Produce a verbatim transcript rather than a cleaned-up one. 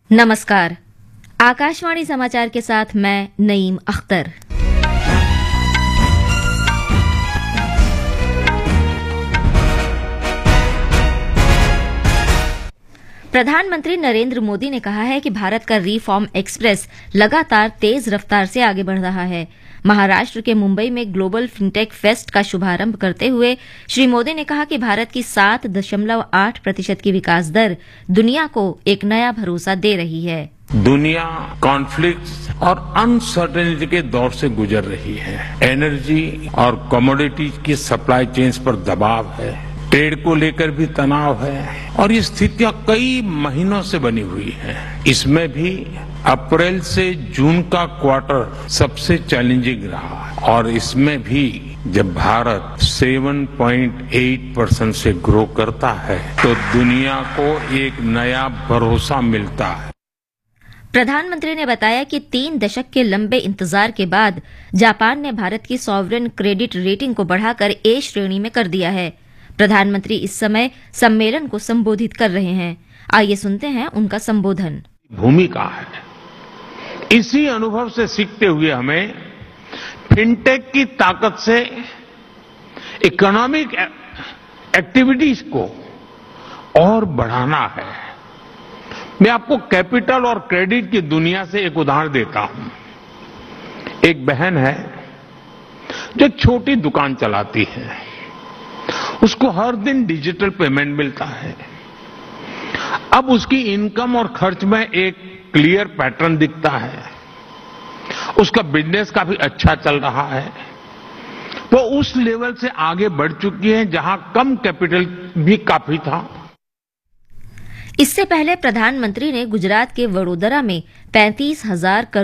नमस्कार। आकाशवाणी समाचार के साथ मैं नईम अख्तर। प्रधानमंत्री नरेंद्र मोदी ने कहा है कि भारत का रिफॉर्म एक्सप्रेस लगातार तेज रफ्तार से आगे बढ़ रहा है। महाराष्ट्र के मुंबई में ग्लोबल फिनटेक फेस्ट का शुभारंभ करते हुए श्री मोदी ने कहा कि भारत की सात दशमलव आठ प्रतिशत की विकास दर दुनिया को एक नया भरोसा दे रही है। दुनिया कॉन्फ्लिक्ट्स और अनसर्टेनिटी के दौर से गुजर रही है। एनर्जी और कमोडिटीज की सप्लाई चेन्स पर दबाव है, ट्रेड को लेकर भी तनाव है और ये स्थितियां कई महीनों से बनी हुई है। इसमें भी अप्रैल से जून का क्वार्टर सबसे चैलेंजिंग रहा और इसमें भी जब भारत सात पॉइंट आठ परसेंट से ग्रो करता है तो दुनिया को एक नया भरोसा मिलता है। प्रधानमंत्री ने बताया कि तीन दशक के लंबे इंतजार के बाद जापान ने भारत की सॉवरेन क्रेडिट रेटिंग को बढ़ाकर ए श्रेणी में कर दिया है। प्रधानमंत्री इस समय सम्मेलन को संबोधित कर रहे हैं। आइए सुनते हैं उनका संबोधन। भूमिका है, इसी अनुभव से सीखते हुए हमें फिनटेक की ताकत से इकोनॉमिक एक्टिविटीज को और बढ़ाना है। मैं आपको कैपिटल और क्रेडिट की दुनिया से एक उदाहरण देता हूं। एक बहन है जो छोटी दुकान चलाती है, उसको हर दिन डिजिटल पेमेंट मिलता है। अब उसकी इनकम और खर्च में एक क्लियर पैटर्न दिखता है। उसका बिजनेस काफी अच्छा चल रहा है। वो उस लेवल से आगे बढ़ चुकी है जहां कम कैपिटल भी काफी था। इससे पहले प्रधानमंत्री ने गुजरात के वडोदरा में पैंतीस हजार